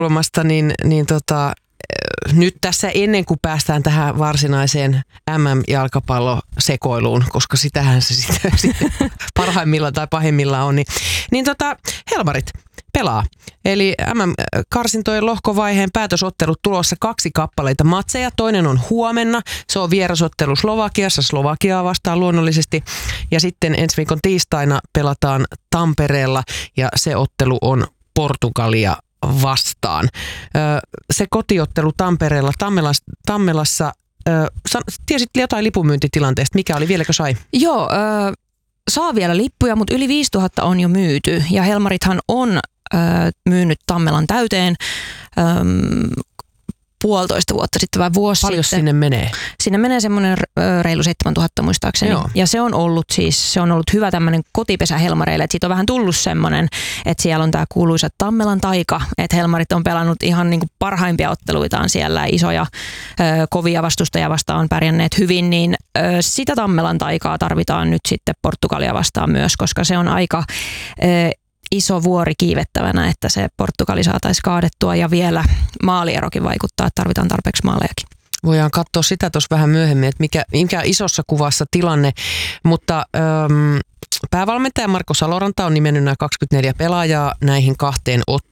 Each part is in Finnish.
nyt tässä ennen kuin päästään tähän varsinaiseen MM-jalkapallosekoiluun, koska sitähän se sitten parhaimmillaan tai pahimmillaan on, niin Helmarit pelaa. Eli MM-karsintojen lohkovaiheen päätösottelut tulossa 2 kappaleita matseja. Toinen on huomenna. Se on vierasottelu Slovakiassa. Slovakiaa vastaan luonnollisesti. Ja sitten ensi viikon tiistaina pelataan Tampereella ja se ottelu on Portugalia vastaan. Se kotiottelu Tampereella, Tammelassa, tiesit jotain lipunmyyntitilanteesta? Mikä oli? Vieläkö sai? Joo, saa vielä lippuja, mutta yli 5000 on jo myyty. Ja Helmarithan on myynyt Tammelan täyteen 1,5 vuotta sitten vai vuosi Paljon sitten. sinne menee? Sinne menee semmoinen reilu 7000 muistaakseni. Joo. Ja se on ollut hyvä tämmöinen kotipesä Helmareille. Että siitä on vähän tullut semmoinen, että siellä on tämä kuuluisa Tammelan taika. Että Helmarit on pelannut ihan niin kuin parhaimpia otteluitaan siellä. Isoja kovia vastustajia vastaan on pärjänneet hyvin. Niin sitä Tammelan taikaa tarvitaan nyt sitten Portugalia vastaan myös, koska se on aika iso vuori kiivettävänä, että se Portugali saataisiin kaadettua ja vielä maalierokin vaikuttaa, että tarvitaan tarpeeksi maalejakin. Voidaan katsoa sitä tuossa vähän myöhemmin, että mikä isossa kuvassa tilanne, mutta päävalmentaja Marko Saloranta on nimennyt nämä 24 pelaajaa näihin 2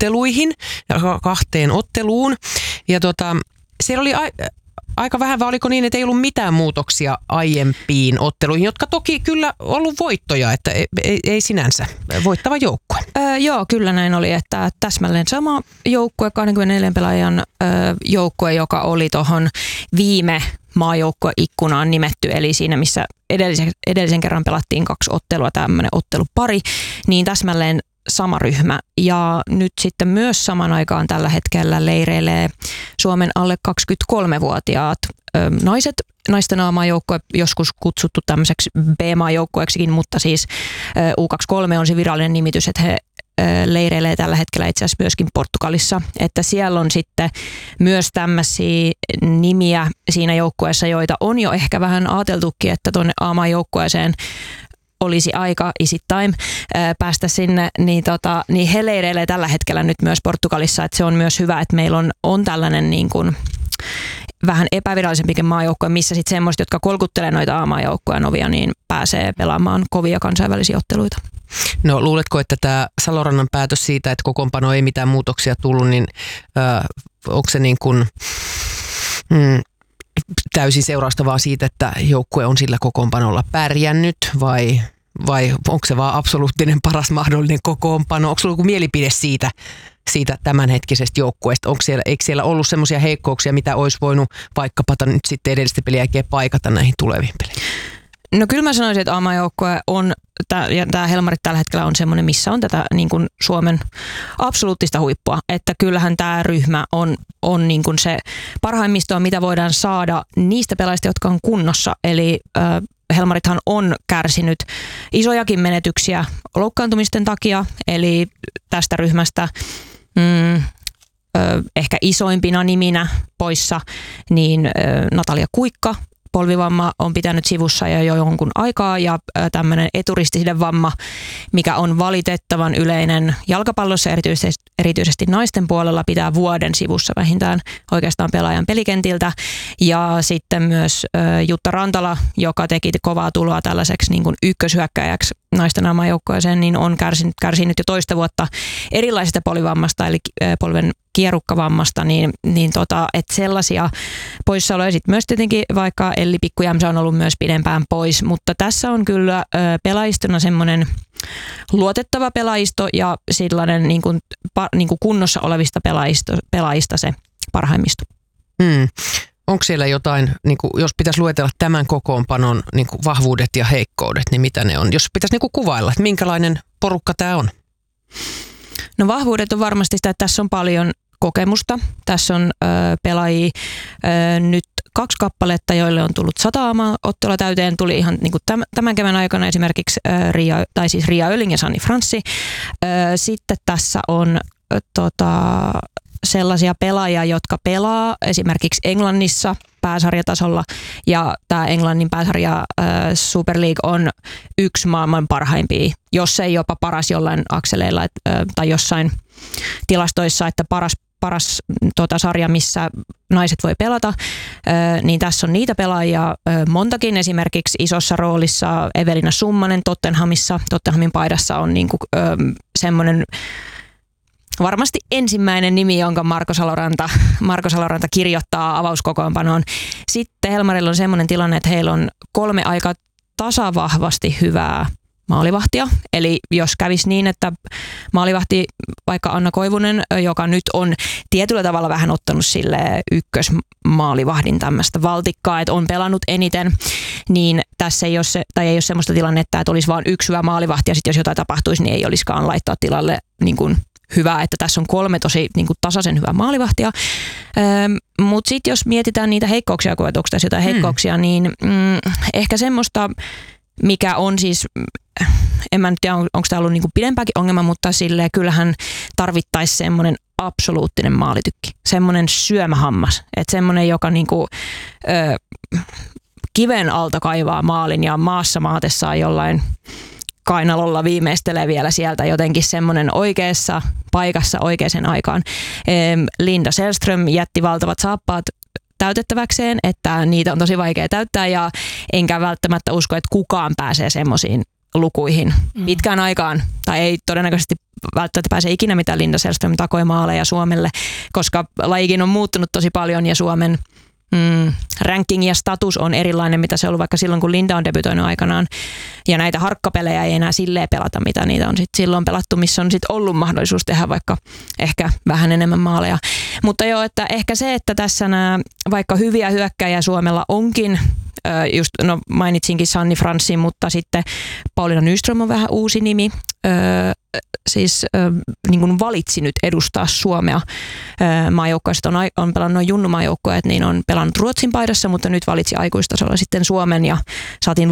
otteluun ja siellä oli aika vähän, vai oliko niin, että ei ollut mitään muutoksia aiempiin otteluihin, jotka toki kyllä ollut voittoja, että ei sinänsä voittava joukkue. Joo, kyllä näin oli, että täsmälleen sama joukkue, 24 pelaajan joukkue, joka oli tuohon viime maajoukkueikkunaan nimetty, eli siinä missä edellisen kerran pelattiin 2 ottelua, tämmöinen ottelupari, niin täsmälleen sama ryhmä. Ja nyt sitten myös saman aikaan tällä hetkellä leireilee Suomen alle 23-vuotiaat naiset. Naisten A-maajoukkue joskus kutsuttu tämmöiseksi B-maajoukkueeksikin, mutta siis U23 on se virallinen nimitys, että he leireilee tällä hetkellä itse asiassa myöskin Portugalissa. Että siellä on sitten myös tämmöisiä nimiä siinä joukkueessa, joita on jo ehkä vähän ajateltukin, että tuonne A-maajoukkueeseen olisi aika, is it time, päästä sinne, niin he leireilee tällä hetkellä nyt myös Portugalissa, että se on myös hyvä, että meillä on tällainen niin kuin vähän epävirallisempikin maajoukkue, missä sitten semmoiset, jotka kolkuttelee noita A-maajoukkueen ovia, niin pääsee pelaamaan kovia kansainvälisiä otteluita. No luuletko, että tämä Salorannan päätös siitä, että kokoonpano ei mitään muutoksia tullut, niin onko se niin kuin täysin seurausta vaan siitä, että joukkue on sillä kokoonpanolla pärjännyt vai onko se vaan absoluuttinen paras mahdollinen kokoonpano? Onko sulla joku mielipide siitä tämänhetkisestä joukkueesta? Eikö siellä ollut semmoisia heikkouksia, mitä olisi voinut vaikkapa nyt sitten edellistä peliä jälkeen paikata näihin tuleviin peleihin? No kyllä mä sanoisin, että A-maajoukkue on, ja tämä Helmarit tällä hetkellä on semmoinen, missä on tätä niin kuin Suomen absoluuttista huippua. Että kyllähän tämä ryhmä on niin kuin se parhaimmistoa, mitä voidaan saada niistä pelaajista, jotka on kunnossa. Eli Helmarithan on kärsinyt isojakin menetyksiä loukkaantumisten takia, eli tästä ryhmästä ehkä isoimpina niminä poissa, niin Natalia Kuikka, polvivamma on pitänyt sivussa jo jonkun aikaa ja tämmöinen eturistiside-vamma, mikä on valitettavan yleinen jalkapallossa, erityisesti naisten puolella, pitää vuoden sivussa vähintään oikeastaan pelaajan pelikentiltä. Ja sitten myös Jutta Rantala, joka teki kovaa tuloa tällaiseksi niin kuin ykköshyökkäjäksi naisten A-maajoukkueeseen, niin on kärsinyt jo toista vuotta erilaisista polivammasta, eli polven kierukkavammasta, että sellaisia poissaoloja. Sitten myös tietenkin vaikka Elli Pikkujämsä on ollut myös pidempään pois, mutta tässä on kyllä pelaajistona semmoinen luotettava pelaajisto ja sellainen niin kuin kunnossa olevista pelaajista se parhaimmisto. Onko siellä jotain, niin kuin, jos pitäisi luetella tämän kokoonpanon niin kuin vahvuudet ja heikkoudet, niin mitä ne on? Jos pitäisi niin kuin kuvailla, että minkälainen porukka tämä on? No vahvuudet on varmasti sitä, että tässä on paljon kokemusta. Tässä on pelaajia nyt 2 kappaletta, joille on tullut 100 ottelua täyteen. Tuli ihan niin kuin tämän kevään aikana esimerkiksi Ria Öling ja Sanni Franssi. Sitten tässä on sellaisia pelaajia, jotka pelaa esimerkiksi Englannissa pääsarjatasolla, ja tämä Englannin pääsarja Super League on yksi maailman parhaimpia, jos ei jopa paras jollain akseleilla tai jossain tilastoissa, että paras sarja, missä naiset voi pelata, niin tässä on niitä pelaajia montakin. Esimerkiksi isossa roolissa Evelina Summanen Tottenhamin paidassa on niinku, semmoinen varmasti ensimmäinen nimi, jonka Marko Saloranta kirjoittaa avauskokoonpanoon. Sitten Helmarilla on semmoinen tilanne, että heillä on 3 aika tasavahvasti hyvää maalivahtia. Eli jos kävisi niin, että maalivahti vaikka Anna Koivunen, joka nyt on tietyllä tavalla vähän ottanut sille ykkösmaalivahdin tämmöistä valtikkaa, että on pelannut eniten, niin tässä ei ole semmoista tilannetta, että olisi vain yksi hyvä maalivahti ja sitten jos jotain tapahtuisi, niin ei olisikaan laittaa tilalle niin kuin hyvä, että tässä on 3 tosi niin kuin tasaisen hyvää maalivahtia. Mutta sitten jos mietitään niitä heikkouksia, kun onko tässä jotain heikkouksia, niin ehkä semmoista, mikä on siis, en mä nyt tiedä, onko tämä ollut niin kuin pidempääkin ongelma, mutta silleen kyllähän tarvittaisi semmoinen absoluuttinen maalitykki, semmoinen syömähammas, että semmoinen, joka niin kuin, kiven alta kaivaa maalin ja maassa maatessaan jollain kainalolla viimeistelee vielä sieltä jotenkin semmoinen oikeassa paikassa oikeaan aikaan. Linda Sällström jätti valtavat saappaat täytettäväkseen, että niitä on tosi vaikea täyttää ja enkä välttämättä usko, että kukaan pääsee semmoisiin lukuihin pitkään aikaan. Tai ei todennäköisesti välttämättä pääse ikinä, mitä Linda Sällström takoi maaleja Suomelle, koska lajikin on muuttunut tosi paljon ja Suomen ranking ja status on erilainen, mitä se on ollut vaikka silloin, kun Linda on debytoinut aikanaan. Ja näitä harkkapelejä ei enää silleen pelata, mitä niitä on sit silloin pelattu, missä on sit ollut mahdollisuus tehdä vaikka ehkä vähän enemmän maaleja. Mutta joo, että ehkä se, että tässä nämä vaikka hyviä hyökkäjiä Suomella onkin, just mainitsinkin Sanni Franssin, mutta sitten Pauliina Nyström on vähän uusi nimi. Niin kuin valitsi nyt edustaa Suomea. Maajoukkueet on pelannut junnumaajoukkueet, niin on pelannut Ruotsin paidassa, mutta nyt valitsi aikuistasolla sitten Suomen ja saatiin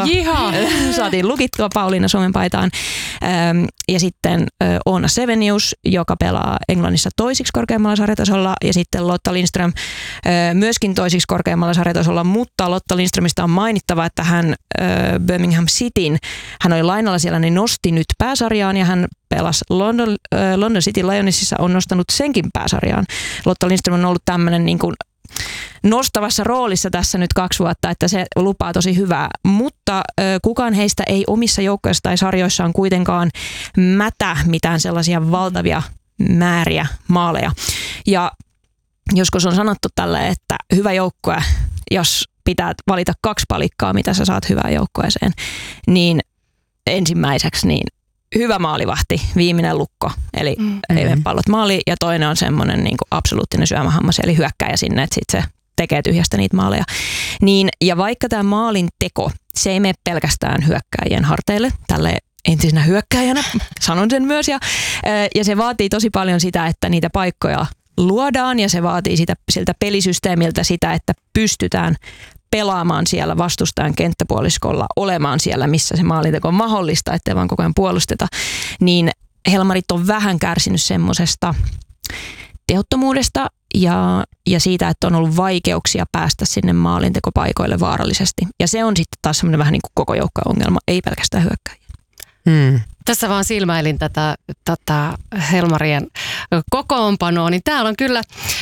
lukittua Pauliina Suomen paitaan. Ja sitten Oona Sevenius, joka pelaa Englannissa toisiksi korkeammalla sarjatasolla, ja sitten Lotta Lindström myöskin toisiksi korkeammalla sarjatasolla, mutta Lotta Lindströmistä on mainittava, että hän Birmingham Cityn, hän oli lainalla siellä, niin nosti nyt pääsarjaan ja hän pelasi London City Lionesissa, on nostanut senkin pääsarjaan. Lotta Lindström on ollut tämmöinen niin kuin nostavassa roolissa tässä nyt 2 vuotta, että se lupaa tosi hyvää, mutta kukaan heistä ei omissa joukkoissa tai sarjoissaan kuitenkaan mätä mitään sellaisia valtavia määriä maaleja. Ja joskus on sanottu tälle, että hyvä joukkue, jos pitää valita 2 palikkaa, mitä sä saat hyvään joukkueeseen, niin ensimmäiseksi niin hyvä maalivahti, viimeinen lukko, eli ei mene pallot maaliin, ja toinen on semmoinen niin kuin absoluuttinen syömähammas, eli hyökkääjä sinne, että sitten se tekee tyhjästä niitä maaleja. Niin, ja vaikka tämä maalin teko, se ei mene pelkästään hyökkääjien harteille, tälle entisenä hyökkääjänä, sanon sen myös, ja se vaatii tosi paljon sitä, että niitä paikkoja luodaan, ja se vaatii siltä pelisysteemiltä sitä, että pystytään pelaamaan siellä vastustajan kenttäpuoliskolla, olemaan siellä, missä se maalinteko on mahdollista, ettei vaan koko ajan puolusteta, niin Helmarit on vähän kärsinyt semmoisesta tehottomuudesta ja siitä, että on ollut vaikeuksia päästä sinne maalintekopaikoille vaarallisesti. Ja se on sitten taas semmoinen vähän niin kuin koko joukkojen ongelma, ei pelkästään hyökkäjiä. Tässä vaan silmäilin tätä Helmarien kokoonpanoa, niin täällä on kyllä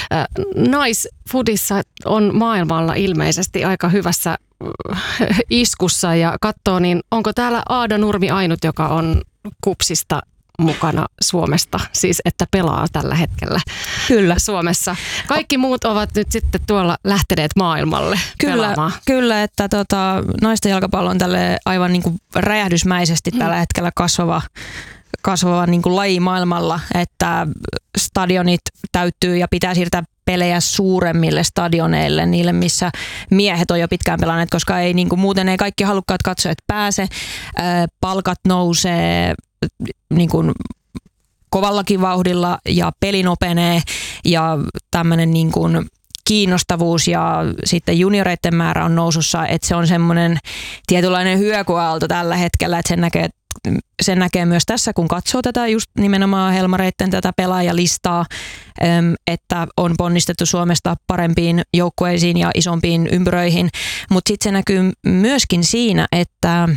naisfudissa on maailmalla ilmeisesti aika hyvässä iskussa ja katsoo, niin onko täällä Aada Nurmi ainut, joka on KuPSista mukana Suomesta, siis että pelaa tällä hetkellä kyllä Suomessa. Kaikki muut ovat nyt sitten tuolla lähteneet maailmalle pelaamaan. Kyllä, että naisten jalkapallo on tälle aivan niin kuin räjähdysmäisesti tällä hetkellä kasvava niin kuin laji maailmalla, että stadionit täyttyy ja pitää siirtää pelejä suuremmille stadioneille, niille missä miehet on jo pitkään pelanneet, koska ei, niin kuin, muuten ei kaikki halukkaat katsojat pääse, palkat nousee niin kuin kovallakin vauhdilla ja peli nopenee ja tämmöinen niin kuin kiinnostavuus ja sitten junioreiden määrä on nousussa, että se on semmoinen tietynlainen hyökyaalto tällä hetkellä, että sen näkee myös tässä, kun katsoo tätä just nimenomaan Helmareitten tätä pelaajalistaa, että on ponnistettu Suomesta parempiin joukkueisiin ja isompiin ympyröihin, mutta sitten se näkyy myöskin siinä, että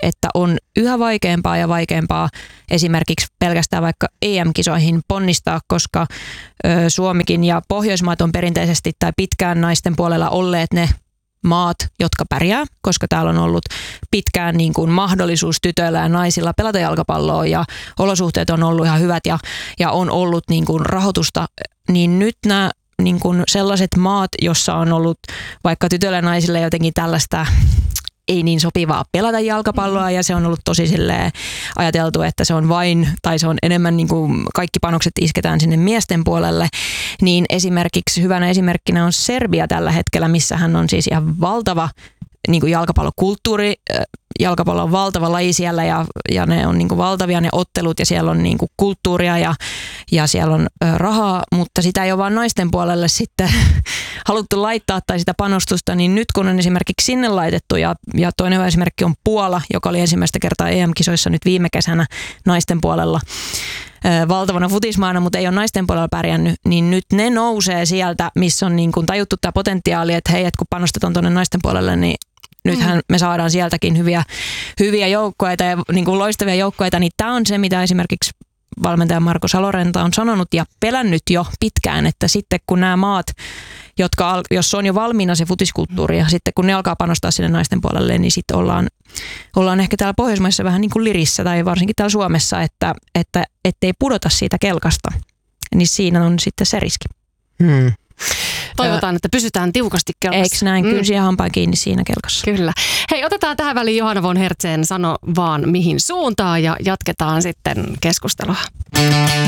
että on yhä vaikeampaa ja vaikeampaa esimerkiksi pelkästään vaikka EM-kisoihin ponnistaa, koska Suomikin ja Pohjoismaat on perinteisesti tai pitkään naisten puolella olleet ne maat, jotka pärjää, koska täällä on ollut pitkään niin kuin mahdollisuus tytöillä ja naisilla pelata jalkapalloa ja olosuhteet on ollut ihan hyvät ja on ollut niin kuin rahoitusta, niin nyt nämä niin kuin sellaiset maat, jossa on ollut vaikka tytöillä ja naisille jotenkin tällaista ei niin sopivaa pelata jalkapalloa ja se on ollut tosi silleen ajateltu, että se on vain tai se on enemmän niin kuin kaikki panokset isketään sinne miesten puolelle, niin esimerkiksi hyvänä esimerkkinä on Serbia tällä hetkellä, missä hän on siis ihan valtava niin kuin jalkapallokulttuuri, jalkapallo on valtava laji siellä ja ne on niin kuin valtavia ne ottelut ja siellä on niin kuin kulttuuria ja siellä on rahaa, mutta sitä ei ole vaan naisten puolelle sitten haluttu laittaa tai sitä panostusta, niin nyt kun on esimerkiksi sinne laitettu ja toinen hyvä esimerkki on Puola, joka oli ensimmäistä kertaa EM-kisoissa nyt viime kesänä naisten puolella valtavana futismaana, mutta ei ole naisten puolella pärjännyt, niin nyt ne nousee sieltä, missä on niin kuin tajuttu tämä potentiaali, että hei, että kun panostetaan tuonne naisten puolelle, niin nythän me saadaan sieltäkin hyviä joukkueita ja niin kuin loistavia joukkueita, niin tämä on se, mitä esimerkiksi valmentaja Marko Salorenta on sanonut ja pelännyt jo pitkään, että sitten kun nämä maat, jos on jo valmiina se futiskulttuuri ja sitten kun ne alkaa panostaa sinne naisten puolelle, niin sitten ollaan ehkä täällä Pohjoismaissa vähän niin kuin lirissä tai varsinkin täällä Suomessa, että ettei pudota siitä kelkasta, niin siinä on sitten se riski. Toivotaan, että pysytään tiukasti kelkassa. Eikö näin? Kynsiä hampaan kiinni siinä kelkassa. Kyllä. Hei, otetaan tähän väliin Johanna von Hertzen Sano vaan mihin suuntaan ja jatketaan sitten keskustelua.